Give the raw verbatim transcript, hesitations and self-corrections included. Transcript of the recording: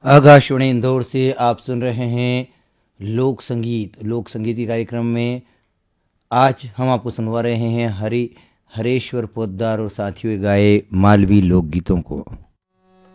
आकाशवाणी इंदौर से आप सुन रहे हैं लोक संगीत। लोक संगीत के कार्यक्रम में आज हम आपको सुनवा रहे हैं हरि हरेश्वर पोद्दार और साथियों के गाए मालवी लोकगीतों को।